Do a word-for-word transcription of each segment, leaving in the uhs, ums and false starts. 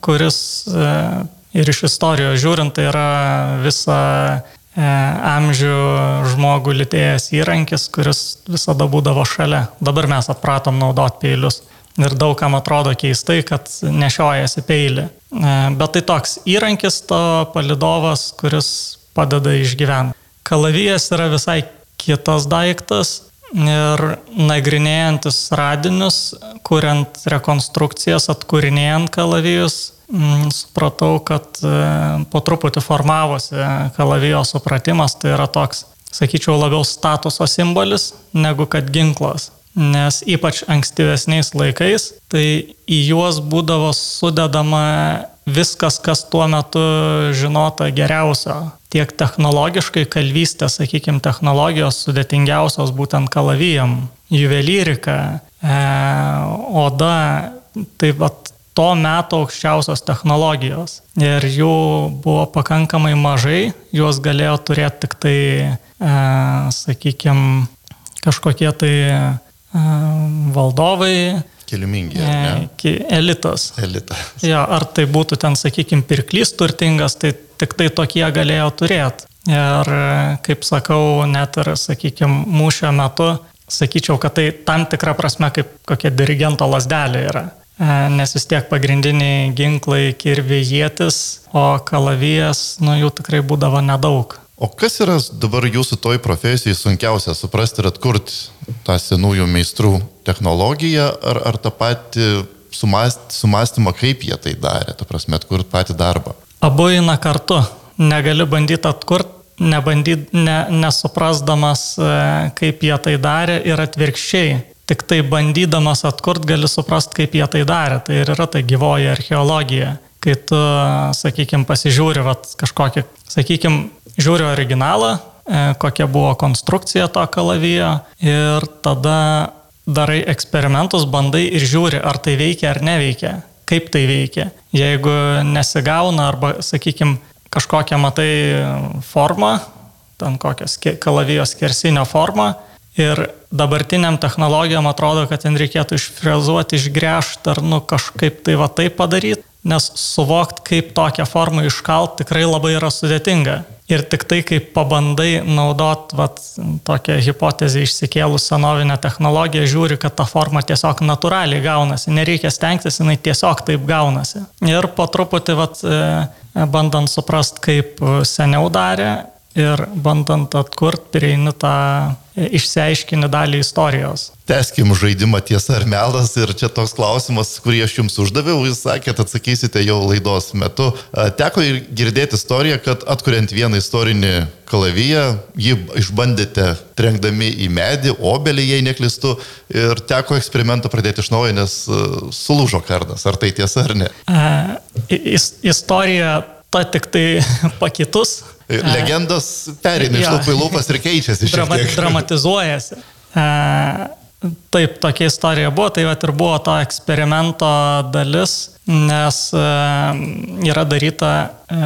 kuris ir iš istorijos žiūrint, tai yra visą amžių žmogų lytėjęs įrankis, kuris visada būdavo šalia. Dabar mes atpratom naudoti peilius. Ir daugam atrodo keistai, kad nešiojasi peilį. Bet tai toks įrankis, to palydovas, kuris padeda išgyventi. Kalavijas yra visai kitas daiktas ir nagrinėjantis radinius, kuriant rekonstrukcijas, atkūrinėjant kalavijus, supratau, kad po truputį formavosi kalavijo supratimas, tai yra toks, sakyčiau, labiau statuso simbolis, negu kad ginklas. Nes ypač ankstyvesniais laikais, tai į juos būdavo sudedama viskas, kas tuo metu žinota geriausio. Tiek technologiškai, kalvystės, sakykime, technologijos sudėtingiausios būtent kalavijam, juvelyrika, e, oda, tai vat to meto aukščiausios technologijos. Ir jų buvo pakankamai mažai, juos galėjo turėti tik tai, e, sakykime, kažkokie tai valdovai, kelimingi, ne? Elitas. Elitas. Jo, ar tai būtų ten, sakykime, pirklys turtingas, tai tik tai tokie galėjo turėti. Ir, kaip sakau, net ir, sakykime, mūšio metu, sakyčiau, kad tai tam tikra prasme kaip kokia dirigento lazdelė yra. Nes vis tiek pagrindiniai ginklai kirviai, ietis, o kalavijas, nu, jų tikrai būdavo nedaug. O kas yra dabar jūsų toj profesijai sunkiausia suprasti ir atkurti tą senųjų meistrų technologiją ar, ar tą patį sumaст, sumastymą, kaip jie tai darė, ta prasme, atkurti patį darbą? Abu eina kartu. Negali bandyti atkurti, nebandyt, ne, nesuprasdamas, kaip jie tai darė ir atvirkščiai. Tik tai bandydamas atkurti gali suprasti, kaip jie tai darė. Tai ir yra tai gyvoji archeologija. Kai tu, sakykime, pasižiūri vat, kažkokį, sakykime, žiūri originalą, kokia buvo konstrukcija to kalavijo ir tada darai eksperimentus, bandai ir žiūri, ar tai veikia ar neveikia, kaip tai veikia. Jeigu nesigauna arba, sakykime, kažkokią matai formą, ten kokios kalavijo skersinio formą ir dabartiniam technologijom atrodo, kad ten reikėtų išfrezuoti, išgręžti ar nu, kažkaip tai va taip padaryti. Nes suvokt, kaip tokią formą iškalt, tikrai labai yra sudėtinga. Ir tik tai, kaip pabandai naudot vat, tokią hipotezę išsikėlus senovinę technologiją, žiūri, kad ta forma tiesiog natūraliai gaunasi. Nereikia stengtis, jinai tiesiog taip gaunasi. Ir po truputį, vat, bandant suprast, kaip seniau darė ir bandant atkurt, prieini tą išsiaiškinį dalį istorijos. Teskim žaidimą tiesa ar melas ir čia toks klausimas, kurį aš jums uždaviau, jūs sakėt, atsakysite jau laidos metu. Teko girdėti istoriją, kad atkuriant vieną istorinį kalaviją, jį išbandėte trenkdami į medį, obelį, jei neklystu, ir teko eksperimentą pradėti iš naujo, nes sulūžo kardas. Ar tai tiesa ar ne? E, istorija ta tik tai pakitus. Legendos pereina iš lūpų į lūpas ir keičiasi šiek tiek. Dramatizuojasi. E, taip, tokia istorija buvo, tai vat ir buvo to eksperimento dalis, nes e, yra daryta e,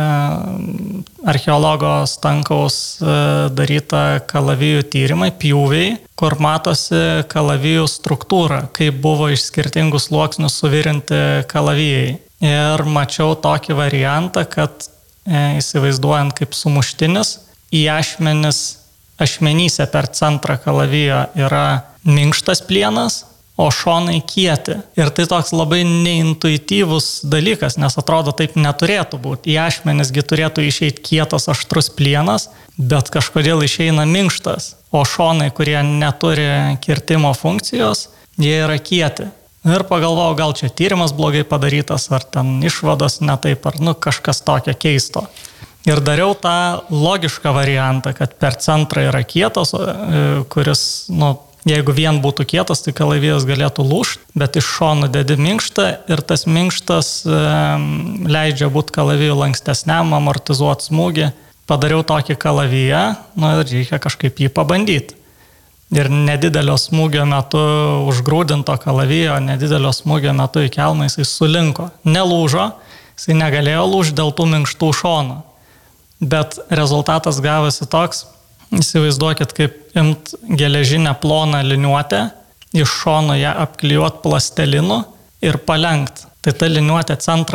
archeologo Stankaus e, daryta kalavijų tyrimai, pjūviai, kur matosi kalavijų struktūra, kaip buvo iš skirtingų sluoksnių suvirinti kalavijai. Ir mačiau tokį variantą, kad e, įsivaizduojant kaip sumuštinis, į ašmenis, ašmenyse per centrą kalavijo yra minkštas plienas, o šonai kieti. Ir tai toks labai neintuityvus dalykas, nes atrodo taip neturėtų būti. Į ašmenisgi turėtų išeiti kietas aštrus plienas, bet kažkodėl išeina minkštas, o šonai, kurie neturi kirtimo funkcijos, jie yra kieti. Ir pagalvojau, gal čia tyrimas blogai padarytas, ar ten išvados ne taip, ar nu, kažkas tokio keisto. Ir dariau tą logišką variantą, kad per centrą yra kietas, kuris, nu, jeigu vien būtų kietas, tai kalavijas galėtų lūžti, bet iš šonų dedi minkštą ir tas minkštas e, leidžia būti kalavijų lankstesniam, amortizuoti smūgį. Padariau tokį kalaviją, nu, ir reikia kažkaip jį pabandyti. Ir nedidelio smūgio metu užgrūdinto kalavijo, nedidelio smūgio metu į kelmą jisai sulinko. Nelūžo, jisai negalėjo lūžti dėl tų minkštų šonų. Bet rezultatas gavosi toks, įsivaizduokit, kaip imt geležinę ploną liniuotę, iš šonų ją apklijuot plastelinu ir palenkt. Tai ta liniuotė centrą